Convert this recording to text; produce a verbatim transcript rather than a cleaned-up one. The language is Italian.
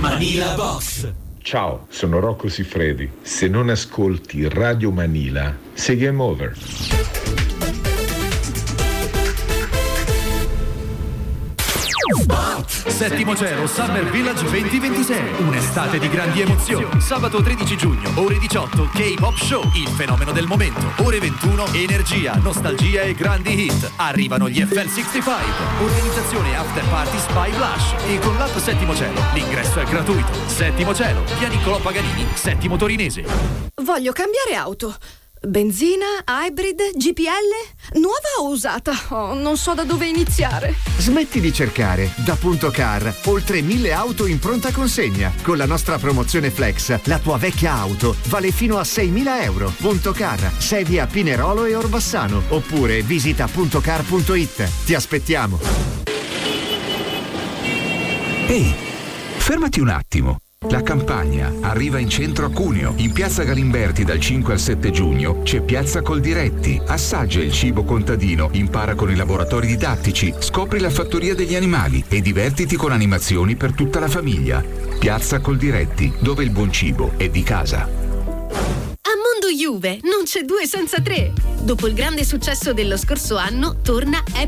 Manila Box. Ciao, sono Rocco Siffredi. Se non ascolti Radio Manila, sei game over. Settimo Cielo Summer Village venti ventisei. Un'estate di grandi emozioni. Sabato tredici giugno, ore diciotto, K-Pop Show, il fenomeno del momento. Ore ventuno, energia, nostalgia e grandi hit. Arrivano gli F L sessantacinque. Organizzazione After Party Spy Blush. E con l'app Settimo Cielo l'ingresso è gratuito. Settimo Cielo, via Niccolò Paganini, Settimo Torinese. Voglio cambiare auto. Benzina, hybrid, G P L? Nuova o usata? Oh, non so da dove iniziare. Smetti di cercare. Da Punto Car, oltre mille auto in pronta consegna. Con la nostra promozione Flex, la tua vecchia auto vale fino a seimila euro. Punto Car, sedi a Pinerolo e Orbassano. Oppure visita puntocar punto it. Ti aspettiamo. Ehi, fermati un attimo. La Campagna arriva in centro a Cuneo. In piazza Galimberti dal cinque al sette giugno c'è Piazza Coldiretti. Assaggia il cibo contadino, impara con i laboratori didattici, scopri la fattoria degli animali e divertiti con animazioni per tutta la famiglia. Piazza Coldiretti, dove il buon cibo è di casa. A Mondo Juve non c'è due senza tre. Dopo il grande successo dello scorso anno, torna